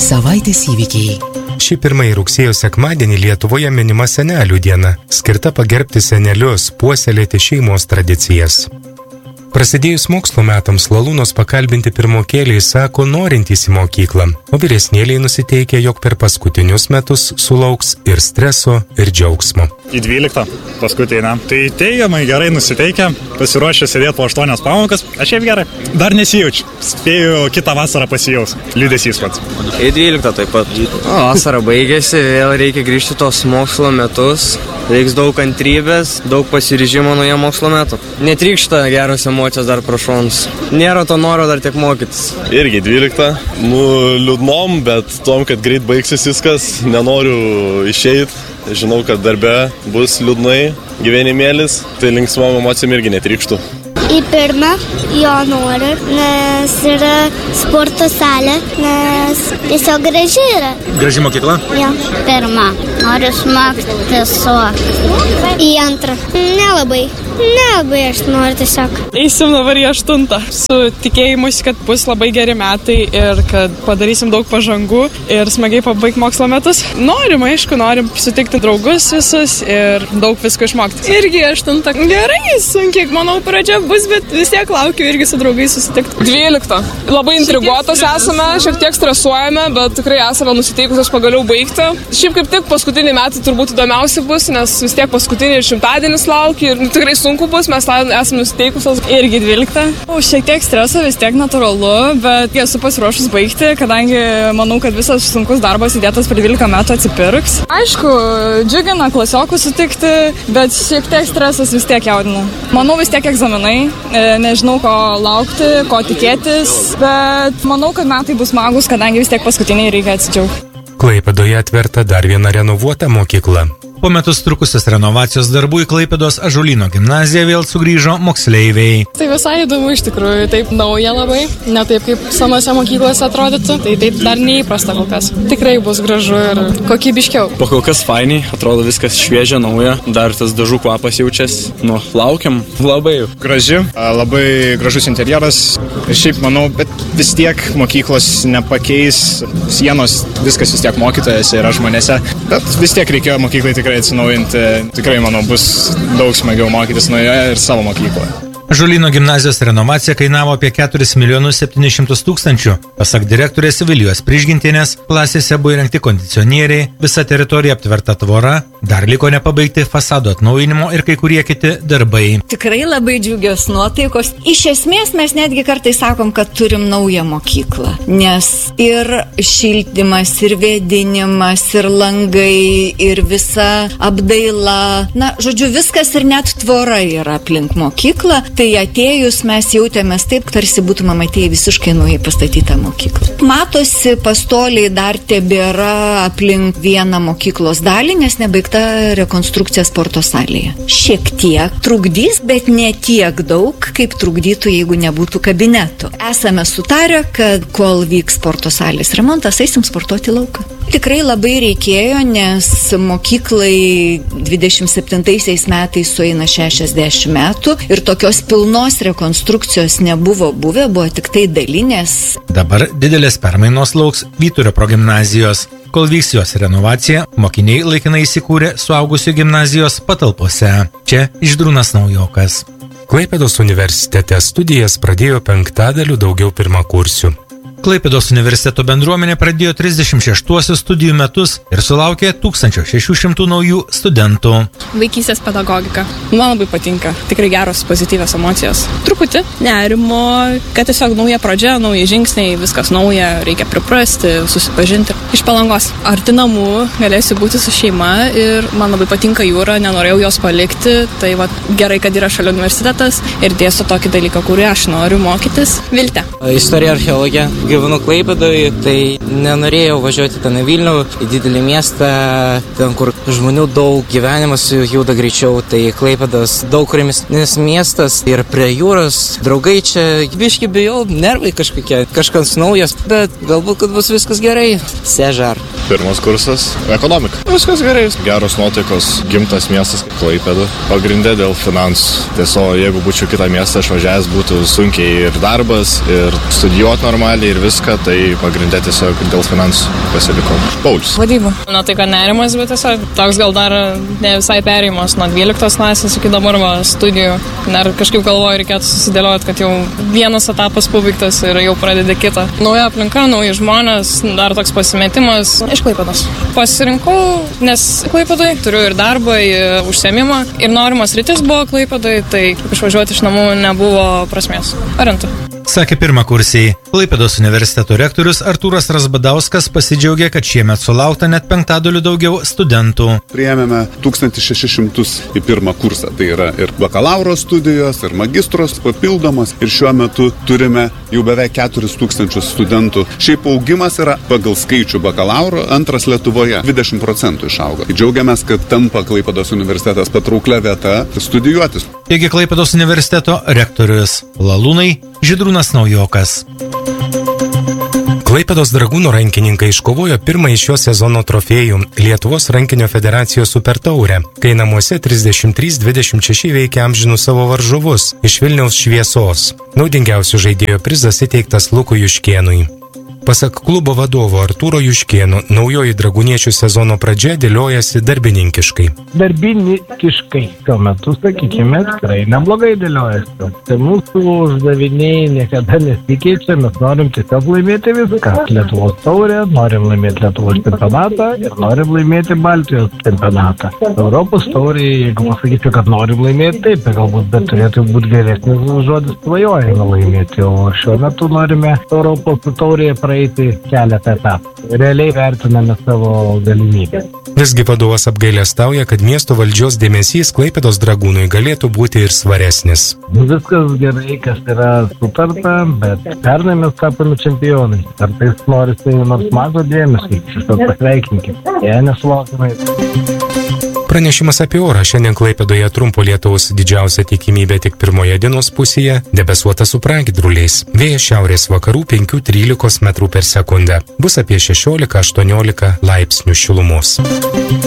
Savaitės įvykiai. Šį 1 rugsėjo sekmadienį Lietuvoje minima senelių diena, skirta pagerbti senelius, puoselėti šeimos tradicijas. Prasidėjus mokslo metams Lalūnos pakalbinti pirmokėliai sako norintys į mokyklą, o vyresnėliai nusiteikia, jog per paskutinius metus sulauks ir streso, ir džiaugsmo. Į 12 paskutinę. Tai teigiamai gerai nusiteikia, pasiruošę sėdėti po 8 pamokas, aš šiaip gerai. Dar nesijaučiu, spėju kitą vasarą pasijaus, liūdesys pats. Į 12 taip pat. Vasara baigėsi, vėl reikia grįžti tos mokslo metus, reiks daug kantrybės, daug pasiryžimo nuo jie mokslo metų. Netrykšta geros emocijos dar pro šonus. Nėra to noro dar tiek mokytis. Irgi 12. Liūdnom, bet tom, kad greit baigsis viskas, nenoriu išeiti. Žinau, kad darbe bus liūdnai gyvenimėlis, tai linksmom emocijom irgi netrykštų. Į 1 jo noriu, nes yra sporto salė, nes tiesiog graži yra. Graži mokykla? Jo. 1 noriu išmokti suokti. Į 2 nelabai aš noriu tiesiog. Eisim dabar į 8 su tikėjimus, kad bus labai geri metai ir kad padarysim daug pažangų ir smagiai pabaigti mokslo metus. Norim sutikti draugus visus ir daug visko išmokti. Irgi 8. Gerai, sunkiai, manau, pradžia bus, bet vis tiek laukiu irgi su draugais susitikti. 12. Labai intriguotos esame, šiek tiek stresuojame, bet tikrai esame nusiteikusios pagaliau baigti. Šiaip kaip tik paskutiniai metai turbūt įdomiausi bus, nes vis tiek paskutinį 100-dienis laukia ir tikrai sunku bus, mes esame nusiteikusios irgi 12. Šiek tiek streso, vis tiek natūralu, bet esu pasiruošus baigti, kadangi manau, kad visas sunkus darbas įdėtas per 12 metų atsipirks. Aišku, džiugina klasiokų sutikti, bet šiek tiek stresas vis tiek jaudina. Manau, vis tiek egzaminai, nežinau, ko laukti, ko tikėtis, bet manau, kad metai bus smagus, kadangi vis tiek paskutiniai reikia atsidžiaugti. Klaipėdoje atverta dar viena renovuota mokykla. Po metus trukusios renovacijos darbų į Klaipėdos Ąžuolyno gimnaziją vėl sugrįžo moksleiviai. Tai visai įdomu iš tikrųjų, taip nauja labai, ne taip kaip senose mokyklose atrodytų, tai taip dar neįprasta kol kas. Tikrai bus gražu ir kokybiškiau. Po kol kas fainiai, atrodo viskas šviežia, nauja, dar tas dažų kvapas jaučias, laukiam labai. Graži, labai gražus interjeras. Šiaip manau, bet vis tiek mokyklos nepakeis sienos, viskas vis tiek mokytojas yra žmonėse, bet vis tiek reikėjo mokyklai tikrai atsinaujinti. Tikrai, manau, bus daug smagiau mokytis naujoje ir savo mokykloje. Ąžuolyno gimnazijos renovacija kainavo apie 4 700 000. Pasak direktorės Vilijos Prižgintienės, klasėse buvo įrengti kondicionieriai, visa teritorija aptverta tvora, dar liko nepabaigti fasado atnaujinimo ir kai kurie kiti darbai. Tikrai labai džiugios nuotaikos. Iš esmės mes netgi kartais sakom, kad turim naują mokyklą, nes ir šildymas, ir vėdinimas, ir langai, ir visa apdaila. Žodžiu, viskas ir net tvora yra aplink mokyklą. Tai atėjus mes jautėmės taip, tarsi būtume atėję visiškai naujai pastatytą mokyklą. Matosi, pastoliai dar tebėra aplink vieną mokyklos dalį, nes nebaigta rekonstrukcija sporto salėje. Šiek tiek trukdys, bet ne tiek daug, kaip trukdytų, jeigu nebūtų kabinetų. Esame sutarę, kad kol vyks sporto salės remontas, eisim sportuoti lauką. Tikrai labai reikėjo, nes mokyklai 27 metais sueina 60 metų ir tokios pilnos rekonstrukcijos nebuvo buvę, buvo tik tai dalinės. Dabar didelės permainos lauks Vyturio progimnazijos. Kol vyks jos renovacija, mokiniai laikinai įsikūrė suaugusių gimnazijos patalpose. Čia Žydrūnas Naujokas. Klaipėdos universitete studijas pradėjo 5% daugiau pirmakursių. Klaipėdos universiteto bendruomenė pradėjo 36 studijų metus ir sulaukė 1600 naujų studentų. Vaikystės pedagogika. Man labai patinka. Tikrai geros, pozityvios emocijos. Truputį nerimo, kad tiesiog nauja pradžia, nauji žingsniai, viskas nauja, reikia priprasti, susipažinti. Iš Palangos. Arti namų, galėsiu būti su šeima ir man labai patinka jūra, nenorėjau jos palikti. Tai gerai, kad yra šalia universitetas ir dėsto tokį dalyką, kurį aš noriu mokytis. Viltė. Istorija, archeologija. Gyvenu Klaipėdoje, tai nenorėjau važiuoti ten į Vilnių, į didelį miestą, ten kur žmonių daug, gyvenimas juda greičiau, tai Klaipėdos daug ramesnis miestas ir prie jūros, draugai čia, biški bijau, nervai kažkokie, kažkas naujas, bet galbūt, kad bus viskas gerai. Dežar. Pirmas kursas - ekonomika. Viskas gerai, geros nuotaikos, gimtas miestas Klaipėda. Pagrindė dėl finansų. Tiesiog, jeigu būčiau kitą miestą išvažiavęs, būtų sunkiai ir darbas, ir studijuoti normaliai, ir viską, tai pagrindė tiesiog dėl finansų pasilikau. Paulius. Vadyba. Na tai, kad nerimas, bet tiesiog toks gal dar ne visai perėjimas nuo 12 klasės iki dabar studijų. Dar kažkaip galvoju, reikėtų susidėlioti, kad jau vienas etapas pabaigtas ir jau pradedi kitą. Nauja aplinka, nauji žmonės, dar toks pasimetimas iš Klaipėdos. Pasirinkau, nes Klaipėdai turiu ir darbą, ir užsiėmimą, ir norimas rytis buvo Klaipėdai, tai išvažiuoti iš namų nebuvo prasmės. Arinta. Sakė pirmakursiai. Klaipėdos universiteto rektorius Artūras Razbadauskas pasidžiaugė, kad šiemet sulaukta net 5% daugiau studentų. Priėmėme 1600 į pirmą kursą. Tai yra ir bakalauro studijos, ir magistros papildomos. Ir šiuo metu turime jau beveik 4000 studentų. Šiaip augimas yra pagal skaičių bakalauro antras Lietuvoje. 20% išaugo. Džiaugiamės, kad tampa Klaipėdos universitetas patrauklia vieta studijuotis. Taigi Klaipėdos universiteto rektorius Lalūnai Žydrūnas Naujokas. Klaipėdos Dragūnų rankininkai iškovojo pirmąjį šio sezono trofėjų Lietuvos rankinio federacijos supertaurę, kai namuose 33-26 veikia amžinų savo varžovus iš Vilniaus Šviesos. Naudingiausių žaidėjo prizas įteiktas Lukui Juškėnui. Pasak klubo vadovo Artūro Juškėno, naujoji dragūniečių sezono pradžia dėliojasi darbininkiškai. Darbininkiškai. Tuo metu, sakykime, tikrai neblogai dėliojasi. Tai mūsų uždaviniai niekada nesikeičia, mes norim tiesiog laimėti viską. Lietuvos taurę, norim laimėti Lietuvos čempionatą ir norim laimėti Baltijos čempionatą. Europos taurė, jeigu pasakyčiau, kad norim laimėti, taip, galbūt, bet turėtų būti geresnis žodis svajojame laimėti, o šiuo metu norime Europos taurėje praeiti keletą etapų. Realiai vertiname savo galimybę. Visgi vadovas apgailestauja, kad miesto valdžios dėmesys Klaipėdos Dragūnui galėtų būti ir svaresnis. Viskas gerai, kas yra sutarta, bet pernai mes tapome čempionai. Kartais norisi nors mažo dėmesio, šitą pasveikinkime. Jie nesulaukime. Pranešimas apie orą. Šiandien Klaipėdoje trumpo lietaus, didžiausia tikimybė tik pirmoje dienos pusėje, debesuota su pragiedruliais. Vėjas šiaurės vakarų 5-13 m/s. Bus apie 16-18 laipsnių šilumos.